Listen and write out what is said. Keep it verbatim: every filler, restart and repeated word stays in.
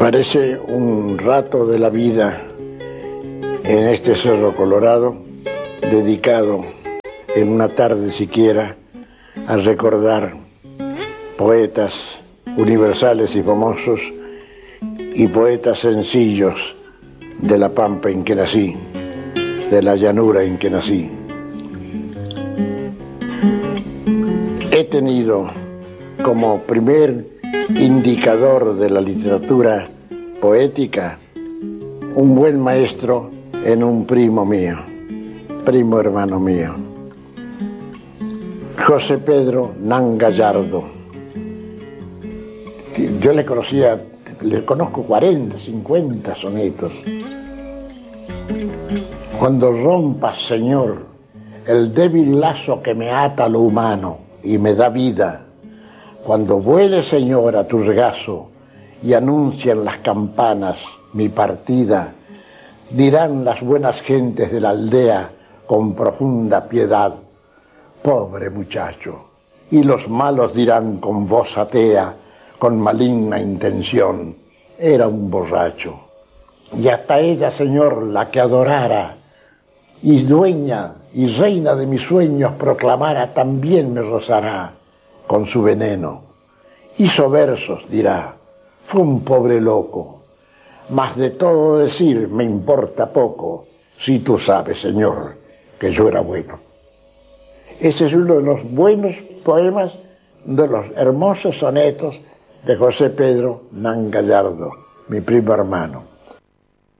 Parece un rato de la vida en este Cerro Colorado, dedicado en una tarde siquiera a recordar poetas universales y famosos y poetas sencillos de la pampa en que nací, de la llanura en que nací. He tenido como primer indicador de la literatura poética un buen maestro en un primo mío, primo hermano mío, José Pedro Nan Gallardo. Yo le conocía, le conozco cuarenta, cincuenta sonetos. Cuando rompas, Señor, el débil lazo que me ata a lo humano y me da vida, cuando vuele, Señor, a tu regazo y anuncian las campanas mi partida, dirán las buenas gentes de la aldea con profunda piedad: pobre muchacho. Y los malos dirán con voz atea, con maligna intención: era un borracho. Y hasta ella, Señor, la que adorara y dueña y reina de mis sueños proclamara, también me rozará con su veneno. Hizo versos, dirá, fue un pobre loco, mas de todo decir me importa poco, si tú sabes, Señor, que yo era bueno. Ese es uno de los buenos poemas, de los hermosos sonetos de José Pedro Nan Gallardo, mi primo hermano.